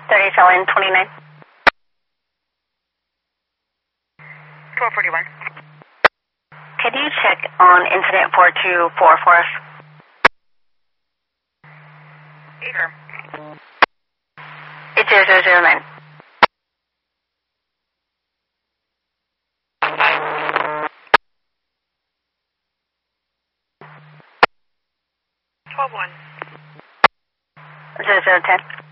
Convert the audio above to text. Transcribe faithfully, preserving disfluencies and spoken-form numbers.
thirty Charlie twenty-nine. twelve forty-one. Could you check on incident four two four for us? Eager. eight zero zero zero nine. twelve one. zero zero ten.